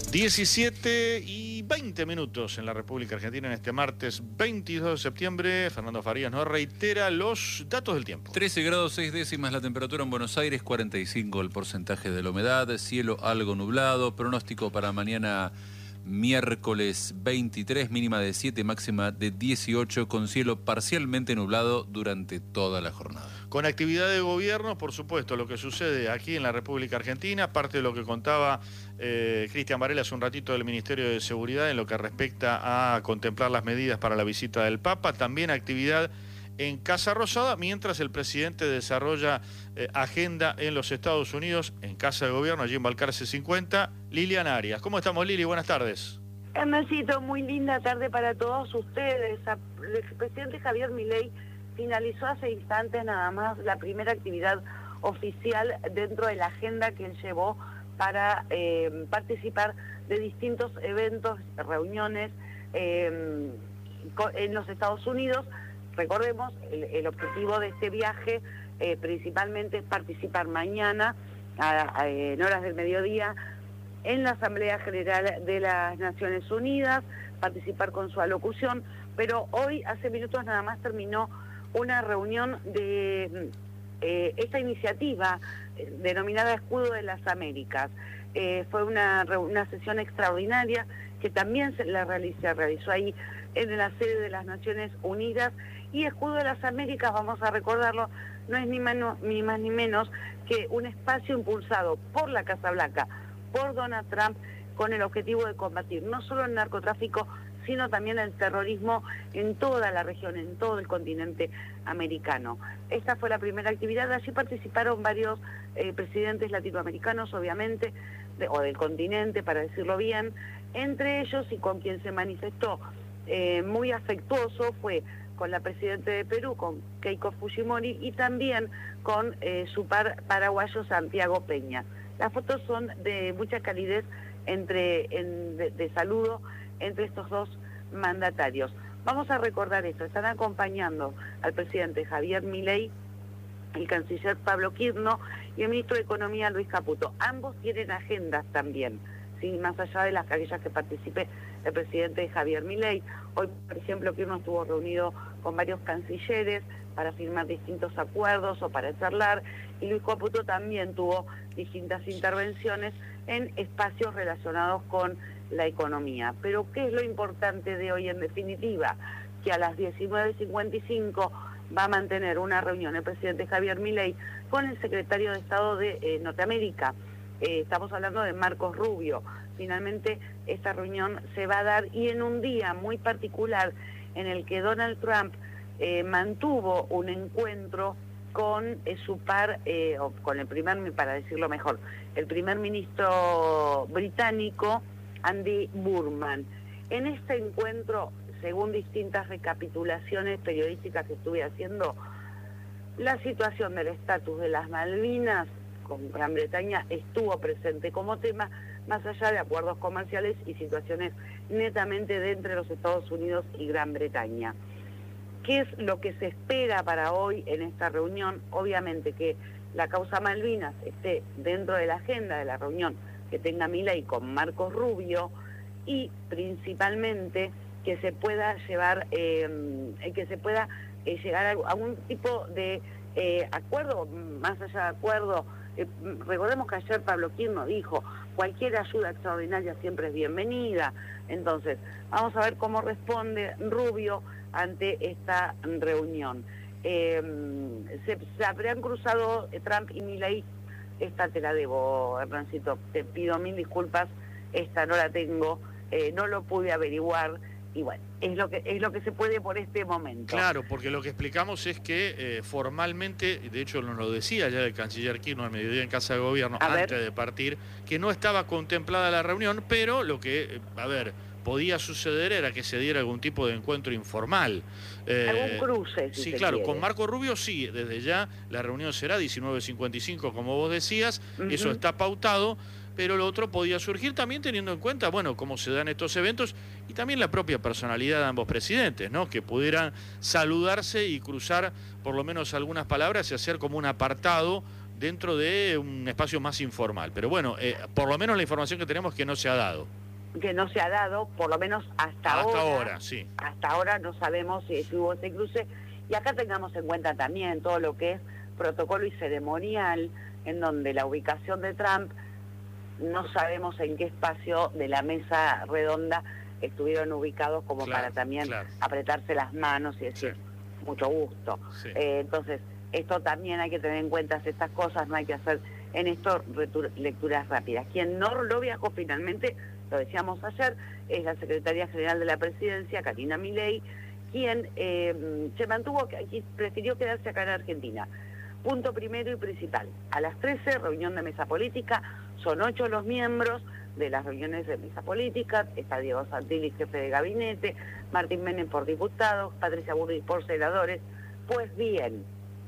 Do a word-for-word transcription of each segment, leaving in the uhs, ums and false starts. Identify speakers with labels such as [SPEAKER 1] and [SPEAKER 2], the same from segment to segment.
[SPEAKER 1] diecisiete y veinte minutos en la República Argentina en este martes veintidós de septiembre. Fernando Farías nos reitera los datos del tiempo.
[SPEAKER 2] trece grados seis décimas la temperatura en Buenos Aires, cuarenta y cinco el porcentaje de la humedad, cielo algo nublado, pronóstico para mañana miércoles veintitrés, mínima de siete, máxima de dieciocho, con cielo parcialmente nublado durante toda la jornada.
[SPEAKER 1] Con actividad de gobierno, por supuesto, lo que sucede aquí en la República Argentina, parte de lo que contaba eh, Cristian Varela hace un ratito del Ministerio de Seguridad en lo que respecta a contemplar las medidas para la visita del Papa, también actividad en Casa Rosada, mientras el presidente desarrolla eh, agenda en los Estados Unidos, en Casa de Gobierno, allí en Balcarce cincuenta. Liliana Arias. ¿Cómo estamos, Lili? Buenas tardes.
[SPEAKER 3] Hernacito, muy linda tarde para todos ustedes. El presidente Javier Milei finalizó hace instantes nada más la primera actividad oficial dentro de la agenda que él llevó para eh, participar de distintos eventos, reuniones eh, en los Estados Unidos. Recordemos, el, el objetivo de este viaje eh, principalmente es participar mañana a, a, en horas del mediodía en la Asamblea General de las Naciones Unidas, participar con su alocución, pero hoy, hace minutos nada más, terminó una reunión de eh, esta iniciativa eh, denominada Escudo de las Américas. Eh, fue una, una sesión extraordinaria que también se, la realizó, se realizó ahí en la sede de las Naciones Unidas, y Escudo de las Américas, vamos a recordarlo, no es ni, menos, ni más ni menos que un espacio impulsado por la Casa Blanca, por Donald Trump, con el objetivo de combatir no solo el narcotráfico, sino también el terrorismo en toda la región, en todo el continente americano. Esta fue la primera actividad. Allí participaron varios eh, presidentes latinoamericanos, obviamente, de, o del continente, para decirlo bien. Entre ellos, y con quien se manifestó eh, muy afectuoso, fue con la presidenta de Perú, con Keiko Fujimori, y también con eh, su par paraguayo Santiago Peña. Las fotos son de mucha calidez entre, en, de, de saludo entre estos dos mandatarios. Vamos a recordar esto: están acompañando al presidente Javier Milei, el canciller Pablo Quirno y el ministro de Economía Luis Caputo. Ambos tienen agendas también, ¿sí? Más allá de las aquellas que participe el presidente Javier Milei. Hoy, por ejemplo, Quirno estuvo reunido con varios cancilleres para firmar distintos acuerdos o para charlar, y Luis Caputo también tuvo distintas intervenciones en espacios relacionados con la economía. Pero ¿qué es lo importante de hoy en definitiva? Que a las diecinueve cincuenta y cinco va a mantener una reunión el presidente Javier Milei con el secretario de Estado de eh, Norteamérica. Eh, estamos hablando de Marcos Rubio. Finalmente esta reunión se va a dar, y en un día muy particular en el que Donald Trump eh, mantuvo un encuentro con eh, su par, eh, o con el primer, para decirlo mejor, el primer ministro británico, Andy Burnham. En este encuentro, según distintas recapitulaciones periodísticas que estuve haciendo, la situación del estatus de las Malvinas con Gran Bretaña estuvo presente como tema, más allá de acuerdos comerciales y situaciones netamente de entre los Estados Unidos y Gran Bretaña. ¿Qué es lo que se espera para hoy en esta reunión? Obviamente que la causa Malvinas esté dentro de la agenda de la reunión que tenga Milei con Marcos Rubio, y principalmente que se pueda llevar, eh, que se pueda eh, llegar a algún tipo de eh, acuerdo, más allá de acuerdo. Eh, recordemos que ayer Pablo Quirno dijo: cualquier ayuda extraordinaria siempre es bienvenida. Entonces, vamos a ver cómo responde Rubio ante esta reunión. Eh, se, se habrían cruzado Trump y Milei. Esta te la debo, Hernancito, te pido mil disculpas, esta no la tengo, eh, no lo pude averiguar, y bueno, es lo que es lo que se puede por este momento.
[SPEAKER 1] Claro, porque lo que explicamos es que eh, formalmente, de hecho nos lo decía ya el canciller Quirno al mediodía en Casa de Gobierno,
[SPEAKER 3] a
[SPEAKER 1] antes
[SPEAKER 3] ver.
[SPEAKER 1] de partir, que no estaba contemplada la reunión, pero lo que, a ver, podía suceder era que se diera algún tipo de encuentro informal.
[SPEAKER 3] Eh, algún cruce, si
[SPEAKER 1] Sí,
[SPEAKER 3] se
[SPEAKER 1] claro,
[SPEAKER 3] quiere.
[SPEAKER 1] Con Marco Rubio sí, desde ya la reunión será diecinueve cincuenta y cinco, como vos decías, uh-huh. Eso está pautado, pero lo otro podía surgir también teniendo en cuenta, bueno, cómo se dan estos eventos y también la propia personalidad de ambos presidentes, ¿no? Que pudieran saludarse y cruzar por lo menos algunas palabras y hacer como un apartado dentro de un espacio más informal. Pero bueno, eh, por lo menos la información que tenemos es que no se ha dado.
[SPEAKER 3] Que no se ha dado, por lo menos hasta,
[SPEAKER 1] hasta
[SPEAKER 3] ahora.
[SPEAKER 1] ahora, sí.
[SPEAKER 3] Hasta ahora no sabemos si, si hubo ese cruce. Y acá tengamos en cuenta también todo lo que es protocolo y ceremonial, en donde la ubicación de Trump, no sabemos en qué espacio de la mesa redonda estuvieron ubicados como
[SPEAKER 1] claro,
[SPEAKER 3] para también
[SPEAKER 1] claro.
[SPEAKER 3] apretarse las manos y decir, sí. mucho gusto.
[SPEAKER 1] Sí.
[SPEAKER 3] Eh, entonces, esto también hay que tener en cuenta estas cosas, no hay que hacer en esto lecturas rápidas. Quien no lo viajó finalmente, lo decíamos ayer, es la Secretaría General de la Presidencia, Karina Milei, quien eh, se mantuvo, aquí prefirió quedarse acá en Argentina. Punto primero y principal, a las trece, reunión de mesa política, son ocho los miembros de las reuniones de mesa política, está Diego Santilli, jefe de gabinete, Martín Menem por diputados, Patricia Bullrich por senadores. Pues bien,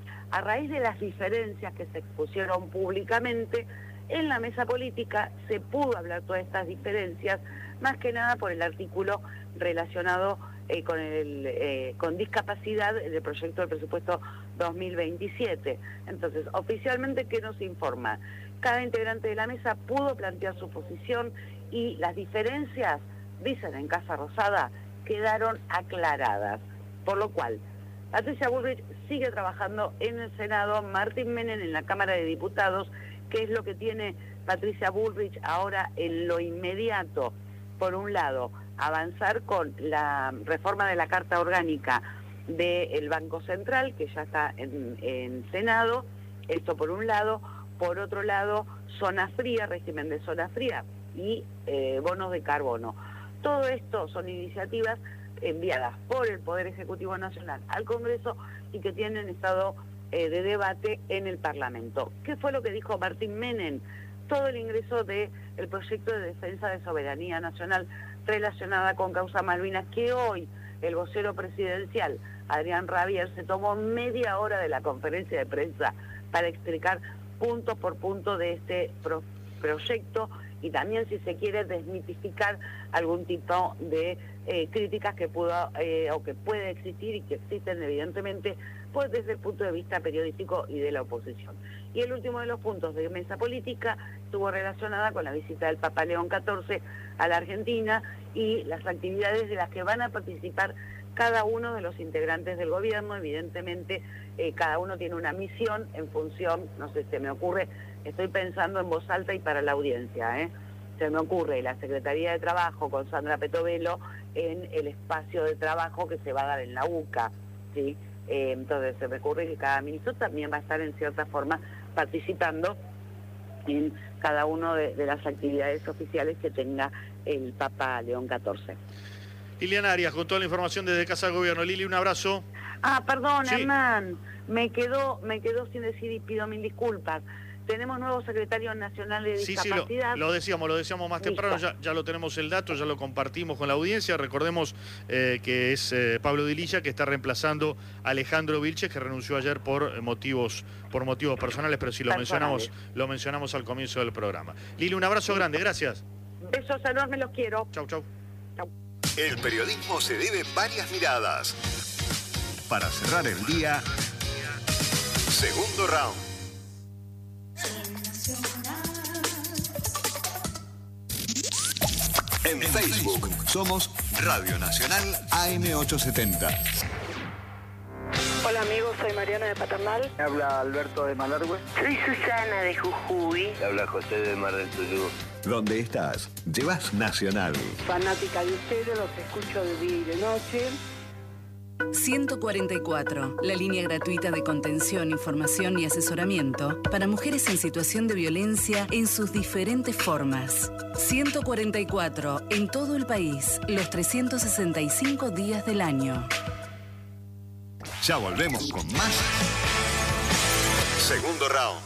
[SPEAKER 3] a raíz de las diferencias que se expusieron públicamente, en la mesa política se pudo hablar todas estas diferencias, más que nada por el artículo relacionado eh, con, el, eh, con discapacidad del proyecto del presupuesto dos mil veintisiete. Entonces, oficialmente, ¿qué nos informa? Cada integrante de la mesa pudo plantear su posición y las diferencias, dicen en Casa Rosada, quedaron aclaradas. Por lo cual, Patricia Bullrich sigue trabajando en el Senado, Martín Menem en la Cámara de Diputados. ¿Qué es lo que tiene Patricia Bullrich ahora en lo inmediato? Por un lado, avanzar con la reforma de la Carta Orgánica del Banco Central, que ya está en, en Senado, esto por un lado. Por otro lado, zona fría, régimen de zona fría y eh, bonos de carbono. Todo esto son iniciativas enviadas por el Poder Ejecutivo Nacional al Congreso y que tienen estado eh, de debate en el Parlamento. ¿Qué fue lo que dijo Martín Menem? Todo el ingreso del proyecto de defensa de soberanía nacional relacionada con causa Malvinas, que hoy el vocero presidencial, Adrián Rabier, se tomó media hora de la conferencia de prensa para explicar punto por punto de este pro proyecto y también, si se quiere, desmitificar algún tipo de eh, críticas que pudo eh, o que puede existir y que existen evidentemente pues desde el punto de vista periodístico y de la oposición. Y el último de los puntos de mesa política estuvo relacionada con la visita del Papa León catorce a la Argentina y las actividades de las que van a participar cada uno de los integrantes del gobierno. Evidentemente, eh, cada uno tiene una misión en función, no sé, se me ocurre, estoy pensando en voz alta y para la audiencia, ¿eh? Se me ocurre la Secretaría de Trabajo con Sandra Petovelo en el espacio de trabajo que se va a dar en la U C A, ¿sí? Eh, entonces se me ocurre que cada ministro también va a estar en cierta forma participando en cada una de, de las actividades oficiales que tenga el Papa León catorce.
[SPEAKER 1] Liliana Arias, con toda la información desde Casa de Gobierno. Lili, un abrazo.
[SPEAKER 3] Ah, perdón,
[SPEAKER 1] sí.
[SPEAKER 3] Hernán, me quedó, me quedó sin decir y pido mil disculpas. Tenemos nuevo secretario nacional de discapacidad.
[SPEAKER 1] Sí, sí, lo, lo decíamos, lo decíamos más
[SPEAKER 3] Listo.
[SPEAKER 1] temprano, ya, ya lo tenemos el dato, ya lo compartimos con la audiencia. Recordemos eh, que es eh, Pablo Dililla, que está reemplazando a Alejandro Vilches, que renunció ayer por motivos, por motivos personales, pero sí lo mencionamos, lo mencionamos al comienzo del programa. Lili, un abrazo grande, gracias.
[SPEAKER 3] Besos enormes, los quiero.
[SPEAKER 1] Chau, chau.
[SPEAKER 3] Chau.
[SPEAKER 4] El periodismo se debe varias miradas. Para cerrar el día, segundo round. En Facebook somos Radio Nacional A M ochocientos setenta.
[SPEAKER 5] Hola amigos, soy Mariana de Paternal.
[SPEAKER 6] Me habla Alberto de Malargüe.
[SPEAKER 5] Soy Susana de Jujuy.
[SPEAKER 6] Me habla José de Mar del Tuyú.
[SPEAKER 4] Donde estás, llevas Nacional.
[SPEAKER 5] Fanática de ustedes, los escucho de día y de noche.
[SPEAKER 7] ciento cuarenta y cuatro, la línea gratuita de contención, información y asesoramiento para mujeres en situación de violencia en sus diferentes formas. ciento cuarenta y cuatro, en todo el país, los trescientos sesenta y cinco días del año.
[SPEAKER 4] Ya volvemos con más. Segundo round.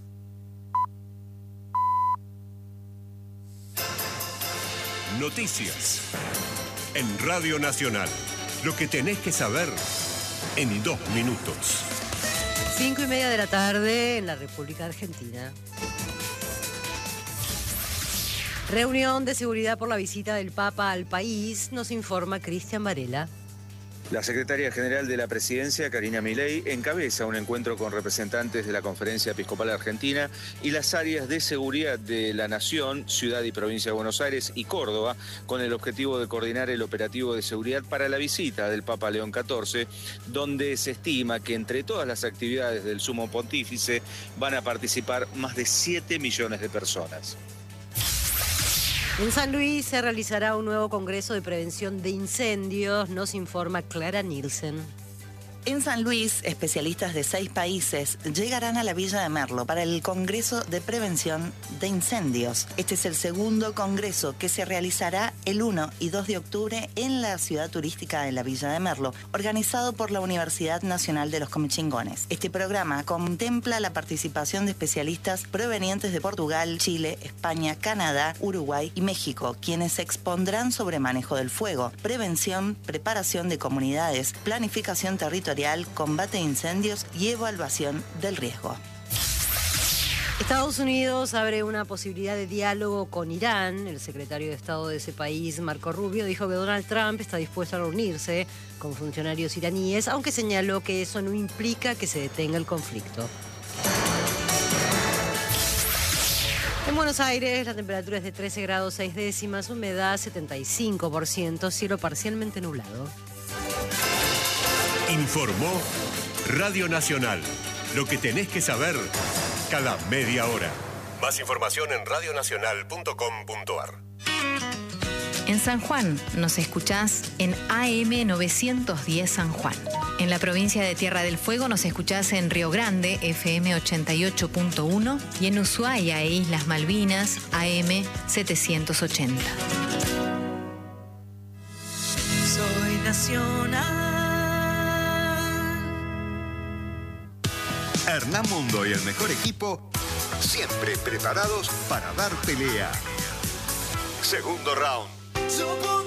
[SPEAKER 8] Noticias en Radio Nacional. Lo que tenés que saber en dos minutos.
[SPEAKER 9] Cinco y media de la tarde en la República Argentina. Reunión de seguridad por la visita del Papa al país, nos informa Cristian Varela.
[SPEAKER 10] La secretaria general de la Presidencia, Karina Milei, encabeza un encuentro con representantes de la Conferencia Episcopal Argentina y las áreas de seguridad de la Nación, Ciudad y Provincia de Buenos Aires y Córdoba, con el objetivo de coordinar el operativo de seguridad para la visita del Papa León catorce, donde se estima que entre todas las actividades del Sumo Pontífice van a participar más de siete millones de personas.
[SPEAKER 9] En San Luis se realizará un nuevo congreso de prevención de incendios, nos informa Clara Nielsen.
[SPEAKER 11] En San Luis, especialistas de seis países llegarán a la Villa de Merlo para el Congreso de Prevención de Incendios. Este es el segundo congreso que se realizará el uno y dos de octubre en la ciudad turística de la Villa de Merlo, organizado por la Universidad Nacional de los Comechingones. Este programa contempla la participación de especialistas provenientes de Portugal, Chile, España, Canadá, Uruguay y México, quienes expondrán sobre manejo del fuego, prevención, preparación de comunidades, planificación territorial, combate de incendios y evaluación del riesgo.
[SPEAKER 9] Estados Unidos abre una posibilidad de diálogo con Irán. El secretario de Estado de ese país, Marco Rubio, dijo que Donald Trump está dispuesto a reunirse con funcionarios iraníes, aunque señaló que eso no implica que se detenga el conflicto. En Buenos Aires la temperatura es de trece grados seis décimas, humedad setenta y cinco por ciento, cielo parcialmente nublado.
[SPEAKER 8] Informó Radio Nacional. Lo que tenés que saber cada media hora. Más información en radio nacional punto com punto a r.
[SPEAKER 12] En San Juan nos escuchás en A M novecientos diez San Juan. En la provincia de Tierra del Fuego nos escuchás en Río Grande, F M ochenta y ocho punto uno, y en Ushuaia e Islas Malvinas, A M setecientos ochenta.
[SPEAKER 13] Soy nacional.
[SPEAKER 4] Hernán Mundo y el mejor equipo, siempre preparados para dar pelea. Segundo round.